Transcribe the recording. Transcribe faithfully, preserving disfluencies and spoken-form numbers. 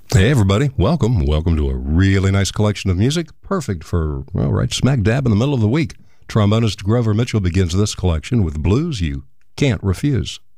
Hey, everybody. Welcome. Welcome to a really nice collection of music, perfect for, well, right smack dab in the middle of the week. Trombonist Grover Mitchell begins this collection with blues you can't refuse.